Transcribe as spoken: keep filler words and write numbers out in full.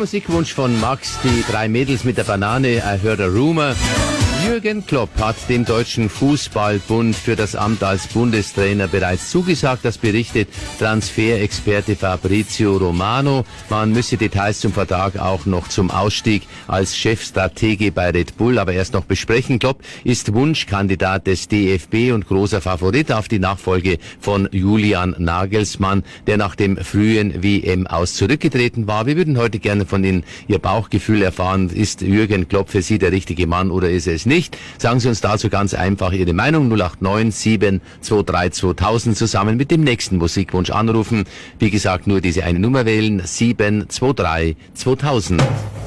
Musikwunsch von Max, die drei Mädels mit der Banane, I heard a rumor. Jürgen Klopp hat dem Deutschen Fußballbund für das Amt als Bundestrainer bereits zugesagt. Das berichtet Transferexperte Fabrizio Romano. Man müsse Details zum Vertrag auch noch zum Ausstieg als Chefstratege bei Red Bull aber erst noch besprechen. Klopp ist Wunschkandidat des D F B und großer Favorit auf die Nachfolge von Julian Nagelsmann, der nach dem frühen W M-Aus zurückgetreten war. Wir würden heute gerne von Ihnen Ihr Bauchgefühl erfahren. Ist Jürgen Klopp für Sie der richtige Mann oder ist er es nicht? Sagen Sie uns dazu ganz einfach Ihre Meinung. null acht neun sieben zwei drei zweitausend zusammen mit dem nächsten Musikwunsch anrufen. Wie gesagt, nur diese eine Nummer wählen. sieben zwei drei zweitausend.